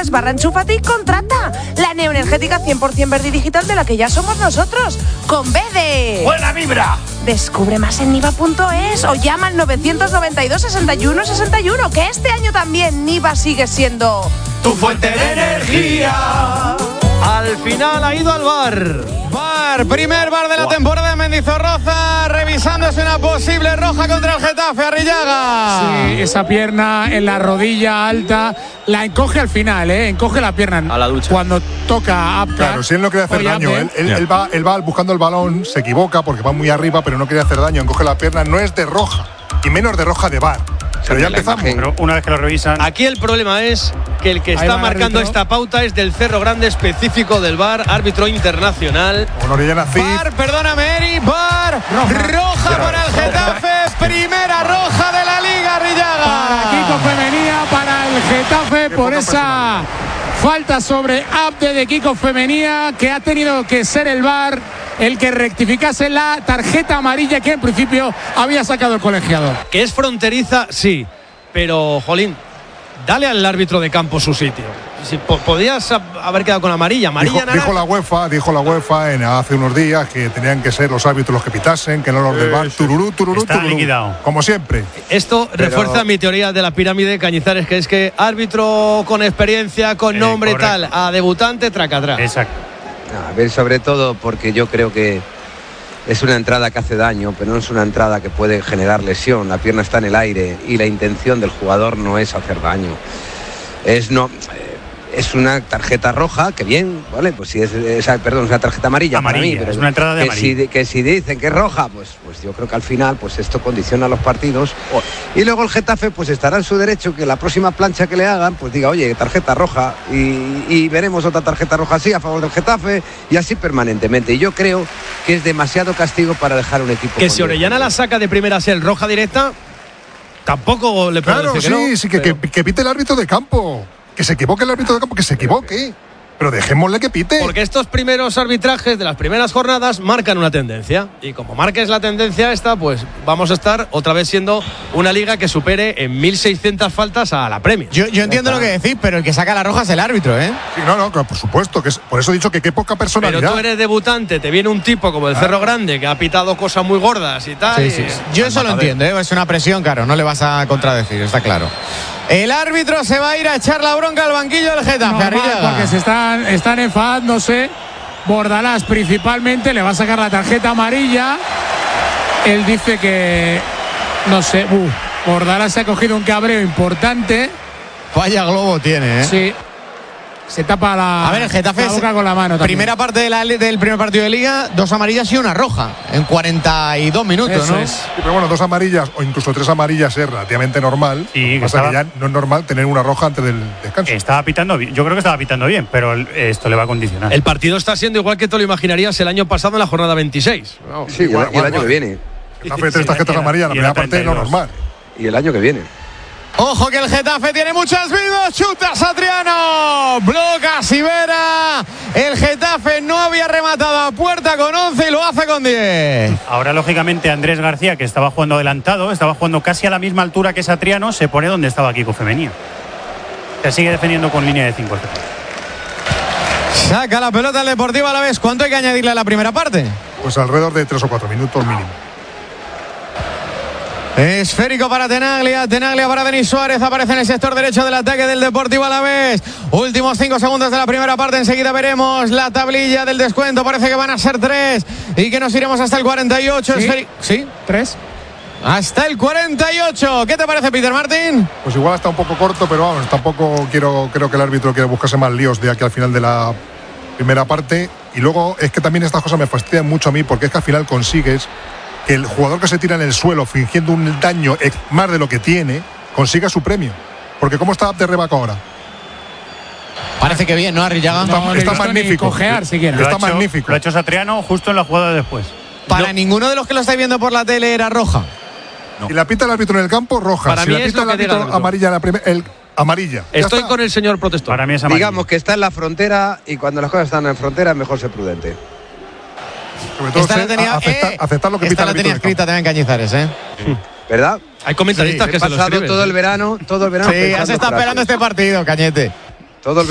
niva.es/enchúfate y contrata la neoenergética 100% verde y digital de la que ya somos nosotros, con B de... ¡Buena vibra! Descubre más en niva.es o llama al 992 61 61, que este año también Niva sigue siendo tu fuente de energía. Al final ha ido al bar. Primer bar de la temporada en Mendizorroza, revisándose una posible roja contra el Getafe. Arrillaga. Sí, esa pierna en la rodilla alta la encoge al final, encoge la pierna a la ducha cuando toca apta. Claro, si él no quiere hacer daño, él va buscando el balón, se equivoca porque va muy arriba, pero no quiere hacer daño, encoge la pierna, no es de roja, y menos de roja de bar. Pero ya empezamos. Pero una vez que lo revisan. Aquí el problema es que el que está marcando esta pauta es del Cerro Grande, específico del VAR, árbitro internacional. VAR, perdóname, Eri, VAR, roja para el Getafe, primera roja de la Liga, Arrillaga. Para Kiko Femenía, para el Getafe, por esa falta sobre Abde de Kiko Femenía, que ha tenido que ser el VAR el que rectificase la tarjeta amarilla que en principio había sacado el colegiado. Que es fronteriza, sí, pero, jolín, dale al árbitro de campo su sitio. Si podías haber quedado con amarilla. Dijo la UEFA hace unos días que tenían que ser los árbitros los que pitasen, que no los del VAR. Tururú. Liquidado. Como siempre. Esto refuerza mi teoría de la pirámide, Cañizares, que es que árbitro con experiencia, con nombre y tal, a debutante, traca atrás. Exacto. A ver, sobre todo porque yo creo que es una entrada que hace daño, pero no es una entrada que puede generar lesión. La pierna está en el aire y la intención del jugador no es hacer daño. Es una tarjeta roja, que bien, vale, pues si es una tarjeta amarilla para mí, pero es una entrada de amarilla. Que si dicen que es roja, pues yo creo que al final pues esto condiciona los partidos. Y luego el Getafe pues estará en su derecho que la próxima plancha que le hagan pues diga, oye, tarjeta roja, y veremos otra tarjeta roja así a favor del Getafe, y así permanentemente. Y yo creo que es demasiado castigo para dejar un equipo. Que si Orellana la saca de primera ser roja directa, tampoco le puedo decir que pite el árbitro de campo. Que se equivoque el árbitro de campo, que se equivoque. Pero dejémosle que pite. Porque estos primeros arbitrajes de las primeras jornadas marcan una tendencia. Y como marques la tendencia esta, pues vamos a estar otra vez siendo una liga que supere en 1.600 faltas a la Premier. Yo entiendo lo que decís, pero el que saca la roja es el árbitro, ¿eh? Sí, no, por supuesto. Por eso he dicho que qué poca personalidad. Pero tú eres debutante, te viene un tipo como el Cerro Grande que ha pitado cosas muy gordas y tal. Sí. Yo eso lo entiendo, ¿eh? Es una presión, claro, no le vas a contradecir, está claro. El árbitro se va a ir a echar la bronca al banquillo del Getafe. Porque se están enfadándose. Bordalás principalmente le va a sacar la tarjeta amarilla. Él dice que no sé. Bordalás se ha cogido un cabreo importante. Vaya globo tiene, ¿eh? Sí. Se tapa el Getafe la boca con la mano también. Primera parte del primer partido de Liga, 2 amarillas y una roja en 42 minutos, Eso ¿no? es. Sí, pero bueno, 2 amarillas o incluso 3 amarillas es relativamente normal. Sí, que ya no es normal tener una roja antes del descanso. Estaba pitando bien. Yo creo que estaba pitando bien, pero esto le va a condicionar. El partido está siendo igual que tú lo imaginarías el año pasado en la jornada 26. Sí, y el año que viene. Getafe 3 tarjetas amarillas, la primera parte no normal. Y el año que viene. Ojo que el Getafe tiene muchas vidas. Chuta Satriano, bloca Sivera. El Getafe no había rematado a puerta con 11 y lo hace con 10. Ahora lógicamente Andrés García, que estaba jugando adelantado, estaba jugando casi a la misma altura que Satriano, se pone donde estaba Kiko Femenía. Se sigue defendiendo con línea de 5. Saca la pelota el Deportivo Alavés. ¿Cuánto hay que añadirle a la primera parte? Pues alrededor de 3 o 4 minutos mínimo. Esférico para Tenaglia para Denis Suárez, aparece en el sector derecho del ataque del Deportivo Alavés. Últimos 5 segundos de la primera parte, enseguida veremos la tablilla del descuento, parece que van a ser 3 y que nos iremos hasta el 48. ¿Sí? 3. Hasta el 48. ¿Qué te parece, Peter Martin? Pues igual está un poco corto, pero vamos, tampoco creo que el árbitro quiere buscarse más líos de aquí al final de la primera parte. Y luego es que también estas cosas me fastidian mucho a mí, porque es que al final consigues que el jugador que se tira en el suelo fingiendo un daño más de lo que tiene consiga su premio. Porque ¿cómo está de Rebaco ahora? Parece que bien, ¿no, Arrillaga? Está magnífico. Cojear, siquiera. Está magnífico. Lo ha hecho Satriano justo en la jugada de después. Para ninguno de los que lo estáis viendo por la tele era roja. No. Si la pita el árbitro en el campo, roja. Para si mí la es pita lo el que árbitro amarilla, amarilla. Estoy con el señor protestor. Para mí es amarilla. Digamos que está en la frontera, y cuando las cosas están en frontera es mejor ser prudente. Sobre todo aceptar lo que pita el árbitro. Esta la tenía escrita también Cañizares, ¿eh? ¿Verdad? Hay comentaristas que se lo pasado escriben. todo el verano. Sí, has estado esperando este partido, Cañete. Todo el